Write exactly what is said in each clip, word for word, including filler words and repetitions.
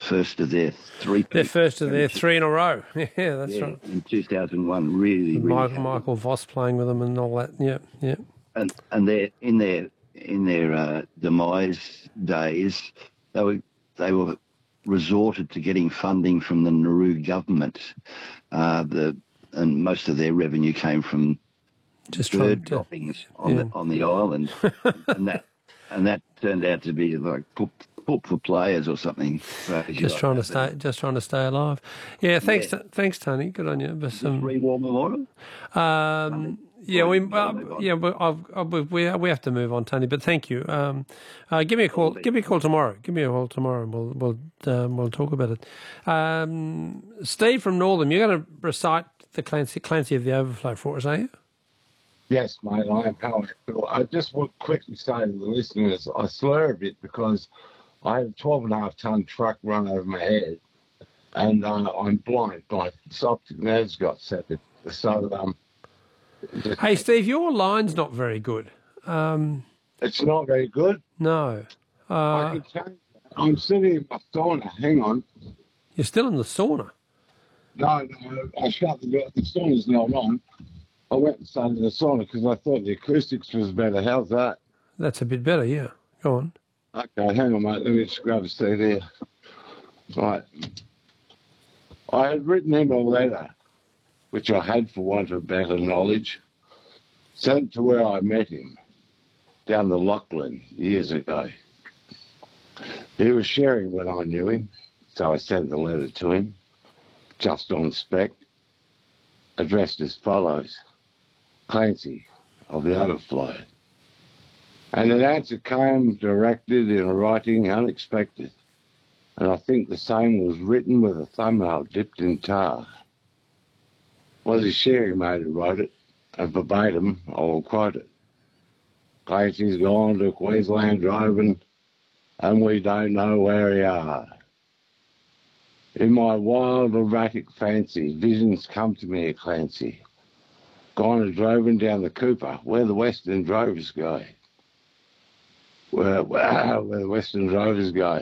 first of their three. Their first of their three in a row. Yeah, that's yeah, right. In two thousand one, really, really. Michael, Michael Voss playing with them and all that. Yeah, yeah. And and they're in their in their uh, demise days, they were they were resorted to getting funding from the Nauru government. Uh, the and most of their revenue came from just bird to, droppings on yeah. the on the island, and that and that turned out to be like put, put for players or something. Just trying to stay, just trying to stay alive. Yeah, thanks, Yeah. thanks, Tony. Good on you. But some Re-War Memorial. Um, yeah, we uh, yeah, but I've, I've, we we have to move on, Tony. But thank you. Um, uh, give me a call. Give me a call tomorrow. Give me a call tomorrow, and we'll we'll um, we'll talk about it. Um, Steve from Northam, you're going to recite the Clancy Clancy of the Overflow for us, are you? Yes, mate, I am powerful. I just want to quickly say to the listeners, I slur a bit because I had a twelve and a half ton truck run over my head, and uh, I'm blind. My optic nerves got severed. So, um, just, hey, Steve, your line's not very good. Um, it's not very good. No. Uh, I can change that. I'm sitting in my sauna. Hang on. You're still in the sauna? No, no, I shut the door. The sauna's not on. I went and sat in the sauna because I thought the acoustics was better. How's that? That's a bit better, yeah. Go on. Okay, hang on, mate. Let me just grab a seat here. Right. I had written him a letter, which I had for want of better knowledge, sent to where I met him, down the Lachlan years ago. He was sharing when I knew him, so I sent the letter to him, just on spec, addressed as follows: Clancy of the Overflow. And an answer came directed in a writing unexpected, and I think the same was written with a thumbnail dipped in tar. Was his sharing mate who wrote it, and verbatim I will quote it. Clancy's gone to Queensland driving, and we don't know where he are. In my wild erratic fancy, visions come to me of Clancy. Gone and driving down the Cooper, where the Western drovers go. Where, where, where the Western drovers go.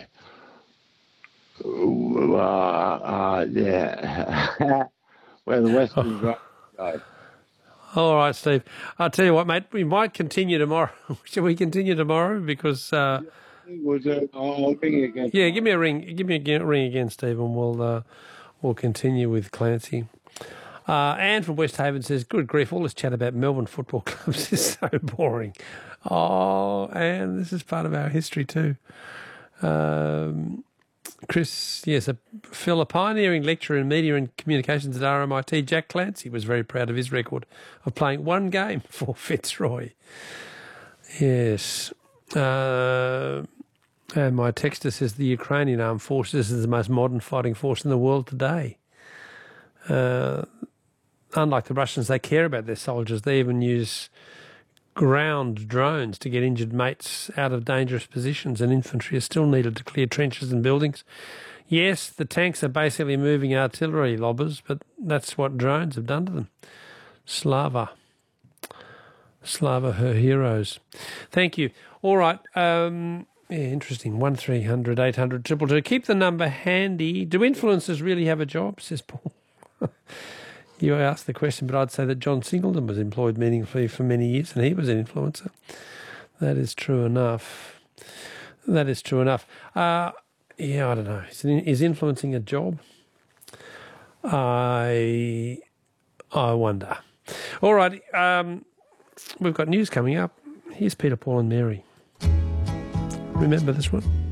Uh, uh, yeah. Where the Western drovers go. All right, Steve. I'll tell you what, mate, we might continue tomorrow. Shall we continue tomorrow? Because... Uh, We'll do, I'll ring you again. Yeah, give me a ring. Give me a ring again, Steve, and we'll, uh, we'll continue with Clancy. Uh, Anne from West Haven says, good grief, all this chat about Melbourne football clubs is so boring. Oh, Anne, this is part of our history too. Um, Chris, yes, a, Phil, a pioneering lecturer in media and communications at R M I T, Jack Clancy, was very proud of his record of playing one game for Fitzroy. Yes. Uh, and my texter says the Ukrainian armed forces is the most modern fighting force in the world today. Uh, unlike the Russians, they care about their soldiers. They even use ground drones to get injured mates out of dangerous positions, and infantry is still needed to clear trenches and buildings. Yes, the tanks are basically moving artillery lobbers, but that's what drones have done to them. Slava. Slava, her heroes. Thank you. All right. Um, yeah, interesting. one three hundred eight hundred two two two. Keep the number handy. Do influencers really have a job, says Paul? You asked the question, but I'd say that John Singleton was employed meaningfully for many years, and he was an influencer. That is true enough. That is true enough. Uh, yeah, I don't know. Is, is influencing a job? I I wonder. All right. Um, we've got news coming up. Here's Peter, Paul and Mary. Remember this one?